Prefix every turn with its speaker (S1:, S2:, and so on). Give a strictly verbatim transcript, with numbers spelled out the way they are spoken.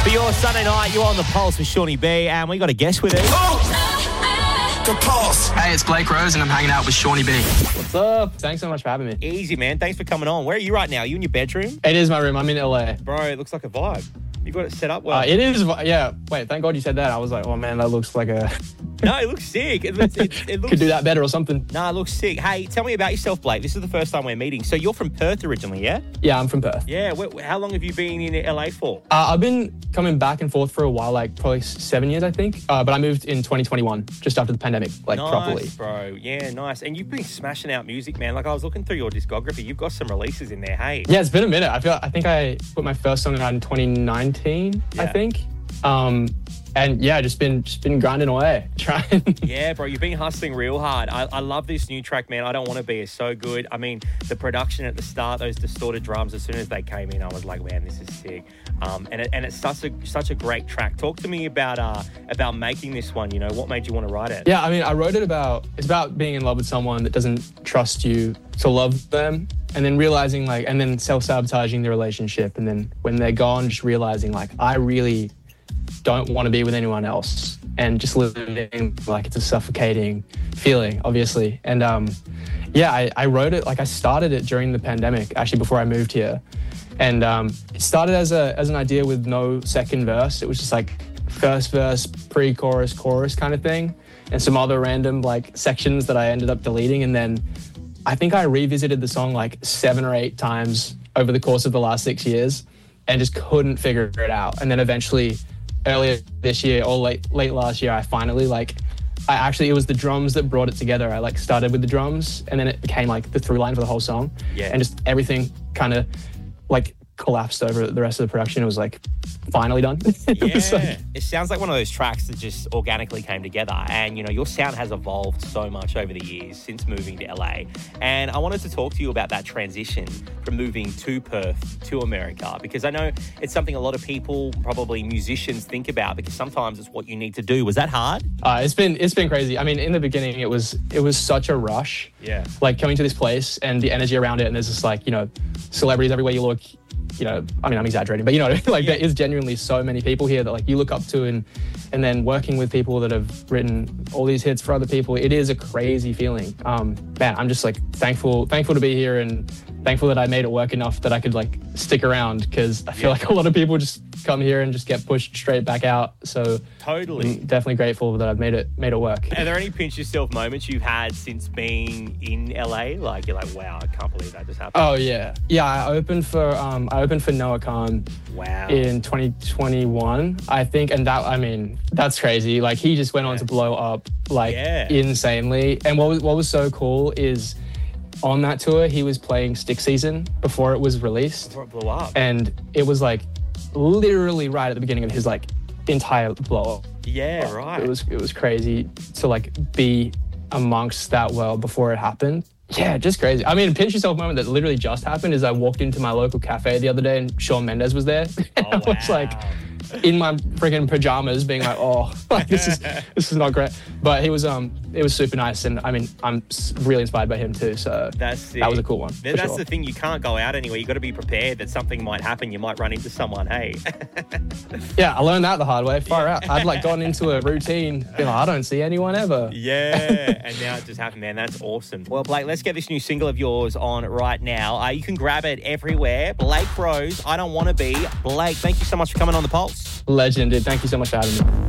S1: For your Sunday night, you're on The Pulse with Shawnee B, and we got a guest with us.
S2: Oh! The Pulse.
S3: Hey, it's Blake Rose, and I'm hanging out with Shawnee B.
S4: What's up? Thanks so much for having me.
S1: Easy, man. Thanks for coming on. Where are you right now? Are you in your bedroom?
S4: It is my room. I'm in L A.
S1: Bro, it looks like a vibe. You've got it set up well.
S4: Uh, it is, yeah. Wait, thank God you said that. I was like, oh man, that looks like a...
S1: No, it looks sick. It, looks, it, it looks...
S4: Could do that better or something.
S1: Nah, it looks sick. Hey, tell me about yourself, Blake. This is the first time we're meeting. So you're from Perth originally, yeah?
S4: Yeah, I'm from Perth.
S1: Yeah. Wh- how long have you been in L A for?
S4: Uh, I've been coming back and forth for a while, like probably seven years, I think. Uh, but I moved in twenty twenty-one, just after the pandemic, like
S1: nice,
S4: properly.
S1: Bro. Yeah, nice. And you've been smashing out music, man. Like I was looking through your discography. You've got some releases in there, hey?
S4: Yeah, it's been a minute. I feel. I think I put my first song out in twenty nineteen,
S1: Yeah.
S4: I think. Um, and yeah, just been just been grinding away, trying.
S1: Yeah, bro, you've been hustling real hard. I, I love this new track, man. I Don't Want to Be is so good. I mean, the production at the start, those distorted drums, as soon as they came in, I was like, man, this is sick. Um, and it, and it's such a such a great track. Talk to me about uh about making this one. You know, what made you want to write it?
S4: Yeah, I mean, I wrote it about, it's about being in love with someone that doesn't trust you to love them, and then realizing like, and then self-sabotaging the relationship, and then when they're gone, just realizing like, I really don't want to be with anyone else, and just living like it's a suffocating feeling, obviously. And um, yeah, I, I wrote it, like I started it during the pandemic, actually before I moved here. And um, it started as a as an idea with no second verse. It was just like first verse, pre-chorus, chorus kind of thing, and some other random like sections that I ended up deleting. And then I think I revisited the song like seven or eight times over the course of the last six years and just couldn't figure it out. And then eventually, earlier this year or late late last year, I finally like, I actually, it was the drums that brought it together. I like started with the drums, and then it became like the through line for the whole song.
S1: Yeah.
S4: And just everything kind of like collapsed over the rest of the production. It was like finally done. It
S1: Yeah,
S4: was like-
S1: it sounds like one of those tracks that just organically came together. And, you know, your sound has evolved so much over the years since moving to L A. And I wanted to talk to you about that transition from moving to Perth to America, because I know it's something a lot of people, probably musicians, think about, because sometimes it's what you need to do. Was that hard?
S4: Uh, it's been it's been crazy. I mean, in the beginning, it was it was such a rush.
S1: Yeah.
S4: Like coming to this place and the energy around it, and there's just like, you know, celebrities everywhere you look. You know, I mean, I'm exaggerating, but you know, like
S1: Yeah.
S4: there is genuinely so many people here that like you look up to, and and then working with people that have written all these hits for other people, it is a crazy feeling. Um, man, I'm just like thankful, thankful to be here, and thankful that I made it work enough that I could like stick around, because I feel
S1: Yeah.
S4: like a lot of people just come here and just get pushed straight back out. So
S1: Totally.
S4: I'm definitely grateful that I've made it made it work.
S1: Are there any pinch yourself moments you've had since being in L A? Like, you're like, wow, I can't believe that just happened.
S4: Oh yeah, yeah. I opened for um, I opened for Noah Khan
S1: Wow.
S4: in twenty twenty-one, I think, and that, I mean, that's crazy. Like he just went on
S1: Yeah.
S4: to blow up like
S1: Yeah.
S4: insanely. And what was what was so cool is on that tour he was playing Stick Season before it was released,
S1: Before it blew up.
S4: and it was like literally right at the beginning of his like entire blow up.
S1: Yeah, right.
S4: It was it was crazy to like be amongst that world before it happened. Yeah, just crazy. I mean, a pinch yourself moment that literally just happened is I walked into my local cafe the other day and Shawn Mendes was there. And
S1: Oh,
S4: I was
S1: wow.
S4: like in my freaking pajamas being like, oh, like this is this is not great. But he was um it was super nice, and I mean, I'm s- really inspired by him too. So
S1: That's sick.
S4: that was a cool one.
S1: Th-
S4: for
S1: That's
S4: sure.
S1: the thing. You can't go out anywhere. You got to be prepared that something might happen. You might run into someone. Hey.
S4: Yeah, I learned that the hard way. Far out. I'd like gotten into a routine, being like, I don't see anyone ever.
S1: Yeah, and now it just happened, man. That's awesome. Well, Blake, let's get this new single of yours on right now. Uh, you can grab it everywhere. Blake Rose, I Don't Want to Be. Blake, thank you so much for coming on The Pulse.
S4: Legend, dude. Thank you so much for having me.